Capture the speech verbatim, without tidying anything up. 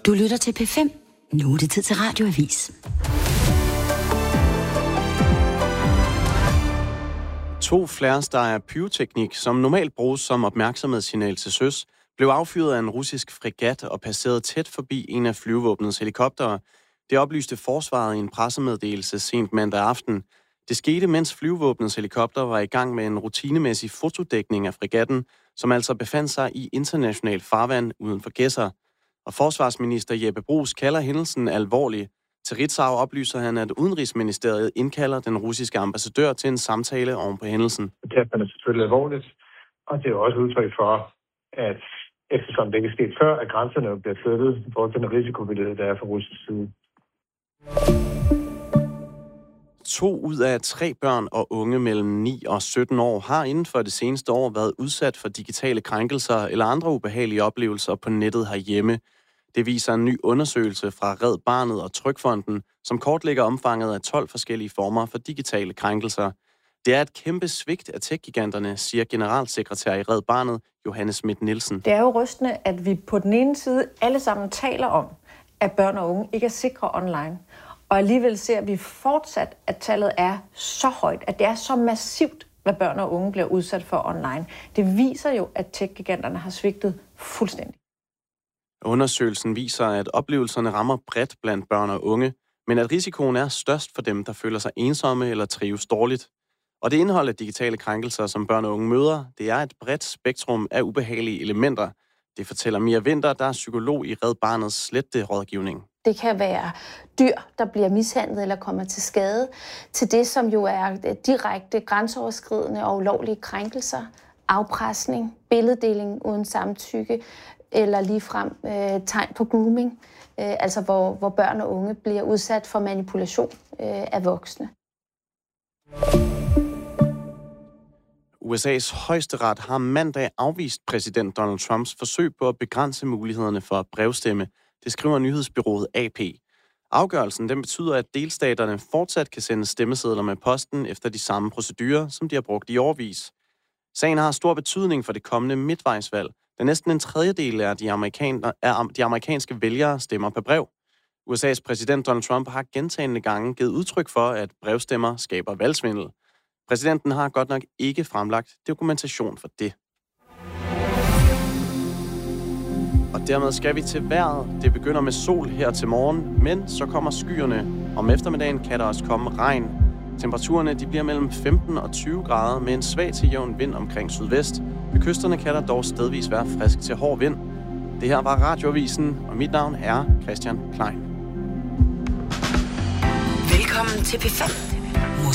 Du lytter til P fem. Nu er det tid til Radioavis. To flarestar pyroteknik, som normalt bruges som opmærksomhedssignal til søs, blev affyret af en russisk fregat og passeret tæt forbi en af flyvevåbnets helikoptere. Det oplyste forsvaret i en pressemeddelelse sent mandag aften. Det skete, mens flyvevåbnets helikopter var i gang med en rutinemæssig fotodækning af fregatten, som altså befandt sig i international farvand uden for Gedser. Og forsvarsminister Jeppe Bruus kalder hændelsen alvorlig. Til Ritzau oplyser han, at Udenrigsministeriet indkalder den russiske ambassadør til en samtale oven på hændelsen. Det tager man selvfølgelig alvorligt, og det er også udtryk for, at eftersom det ikke er sket før, at grænserne bliver flyttet i forhold til den risikobillede, der er fra russisk side. To ud af tre børn og unge mellem ni og sytten år har inden for det seneste år været udsat for digitale krænkelser eller andre ubehagelige oplevelser på nettet herhjemme. Det viser en ny undersøgelse fra Red Barnet og Trygfonden, som kortlægger omfanget af tolv forskellige former for digitale krænkelser. Det er et kæmpe svigt af tech-giganterne, siger generalsekretær i Red Barnet, Johanne Schmidt Nielsen. Det er jo rystende, at vi på den ene side alle sammen taler om, at børn og unge ikke er sikre online. Og alligevel ser vi fortsat, at tallet er så højt, at det er så massivt, hvad børn og unge bliver udsat for online. Det viser jo, at tech-giganterne har svigtet fuldstændig. Undersøgelsen viser, at oplevelserne rammer bredt blandt børn og unge, men at risikoen er størst for dem, der føler sig ensomme eller trives dårligt. Og det indhold af digitale krænkelser, som børn og unge møder, det er et bredt spektrum af ubehagelige elementer. Det fortæller Mia Winther, der er psykolog i Red Barnets sletterådgivning. Det kan være dyr, der bliver mishandlet eller kommer til skade, til det, som jo er direkte grænseoverskridende og ulovlige krænkelser, afpresning, billeddeling uden samtykke, eller ligefrem øh, tegn på grooming, øh, altså hvor, hvor børn og unge bliver udsat for manipulation øh, af voksne. U S A's højesteret har mandag afvist præsident Donald Trumps forsøg på at begrænse mulighederne for at brevstemme. Det skriver nyhedsbureauet A P. Afgørelsen den betyder, at delstaterne fortsat kan sende stemmesedler med posten efter de samme procedurer, som de har brugt i årevis. Sagen har stor betydning for det kommende midtvejsvalg, da næsten en tredjedel af de, amerikan- af de amerikanske vælgere stemmer per brev. U S A's præsident Donald Trump har gentagne gange givet udtryk for, at brevstemmer skaber valgsvindel. Præsidenten har godt nok ikke fremlagt dokumentation for det. Og dermed skal vi til vejret. Det begynder med sol her til morgen, men så kommer skyerne. Om eftermiddagen kan der også komme regn. Temperaturerne de bliver mellem femten og tyve grader med en svag til jævn vind omkring sydvest. Ved kysterne kan der dog stedvis være frisk til hård vind. Det her var Radioavisen, og mit navn er Christian Klein. Velkommen til P fem.